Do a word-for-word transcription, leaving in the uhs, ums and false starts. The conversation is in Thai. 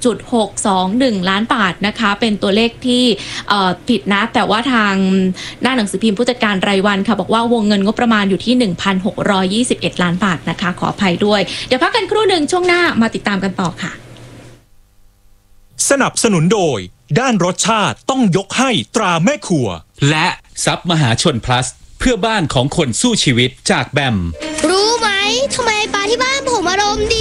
จุดหกสองหนึ่ง ล้านบาทนะคะเป็นตัวเลขที่ผิดนะแต่ว่าทางหน้าหนังสือพิมพ์ผู้จัดการรายวันค่ะบอกว่าวงเงินงบประมาณอยู่ที่ หนึ่งพันหกร้อยยี่สิบเอ็ด ล้านบาทนะคะขออภัยด้วยเดี๋ยวพักกันครู่หนึ่งช่วงหน้ามาติดตามกันต่อค่ะสนับสนุนโดยด้านรสชาติต้องยกให้ตราแม่ครัวและซับมหาชน plus เพื่อบ้านของคนสู้ชีวิตจากแบมรู้ไหมทำไมปลาที่บ้านผมอารมณ์ดี